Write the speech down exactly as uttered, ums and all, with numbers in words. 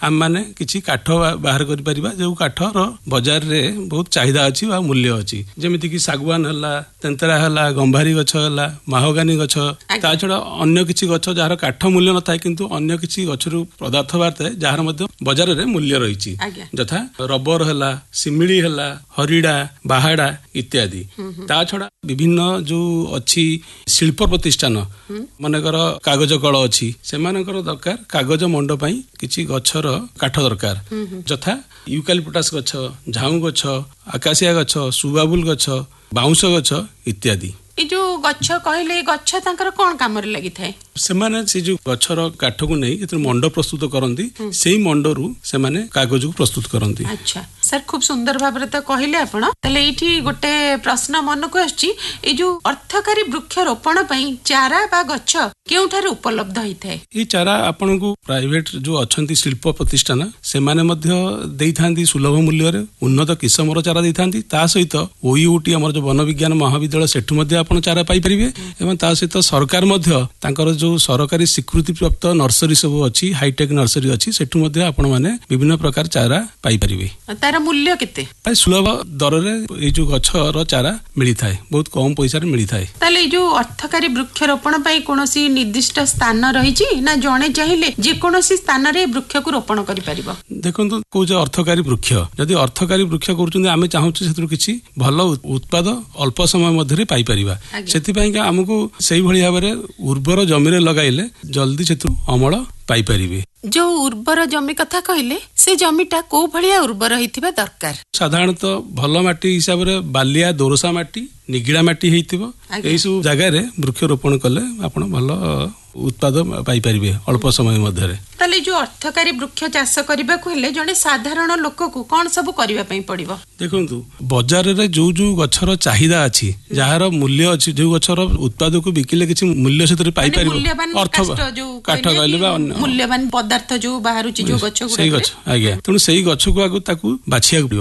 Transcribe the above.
आम मैंने किसी काठ बाहर कर परिबा जो काठर बाजार रे बहुत चाहिदा अछि वा मूल्य अछि जेमिति कि सागवान हला तेंतरा हला गंभारी गछ हला माहोगानी गछ ता छडा अन्य किछि गछ जार काठ मूल्य न थाय किंतु अन्य किछि गछरु पदार्थ बारते जार मध्ये बाजार रे मूल्य रहिछि जथा रबर हला सिमिली हला हरिडा बाहाडा इत्यादि ता छडा विभिन्न जो अछि शिल्प प्रतिष्ठान मानकर कागज कल अछि सेमानकर दरकार कागज मंड पई किछि गछर काठ दरकार जथा यूकालिप्टस गछ झाऊ गछ आकाशिया गछ सुबाबुल गछ बाउंस गछ इत्यादि ए जो गछ कहले गछ तांकर कोन काम रे लागि थाए से माने से जो गछर काठ को नै एतर मंड प्रस्तुत करंती सेही मंडरू से माने कागज को प्रस्तुत करंती। अच्छा सर खूब सुंदर भाबरे त कहले आपण तले एठी गोटे प्रश्न मन को आछि ए जो अर्थकारी वृक्ष रोपण पई चारा बा गछ केउठारे उपलब्ध होई थाए ई चारा आपण को प्राइवेट जो अछंती शिल्प प्रतिष्ठान से माने मध्य देई थांती सुलभ मूल्य रे उन्नत किस्मर चारा देई थांती ता सहित ओयूटी हमर जो वन विज्ञान महाविद्यालय सेठु मध्य आपण चारा पाई परिबे एवं ता सहित सरकार मध्य तांकर जो सरकारी स्वीकृति प्राप्त नर्सरी सब अछि हाईटेक नर्सरी अछि सेठु मध्य आपण माने विभिन्न प्रकार चारा पाई परिबे तार मूल्य केते पाई सुलभ दर रे ए जो गछर चारा मिली थाए बहुत कम पैसा रे मिली थाए ताले जो अर्थकारी वृक्षरोपण पई कोनोसी निर्दिष्ट स्थान रहिछि ना जणे चाहिले जे कोनोसी स्थान रे वृक्ष को रोपण करि परिबो देखंतु को जे अर्थकारी वृक्ष यदि अर्थकारी वृक्ष करूछन आमे चाहूछु सेतु किछि भलो उत्पाद अल्प समय मध्ये रे पाई परिबा सेति पई का हमकु सेही भली भाबरे उर्वर जमी रे लगाइले जल्दी सेतु अमल पाई परिबे जो उर्वर जमी कथा कहले से जमीटा को भलिया उर्वर हिथिबा दरकार साधारणतः भल माटी हिसाब रे बालिया दोरसा माटी निगिड़ा माटी हेतिबो एई सब जगह रे वृक्षरोपण कले आपण भलो उत्पाद पाई परिबे अल्प समय मध्ये रे तले जो अर्थकारी वृक्ष चाष करबा को हेले जने साधारण लोक को कोन सब करबा पई पड़िबो देखंतु बाजार रे जो जो गछर चाहिदा अछि जहार मूल्य अछि जो गछर उत्पाद को बिकिले किछि मूल्य सेतरे पाई परिबो अर्थ जो काठ गइलेबा मूल्यवान पदार्थ जो बाहरु छि जो गछ गुडा सही गछ आज्ञा तनु सही गछ को आगु ताकू बाछिया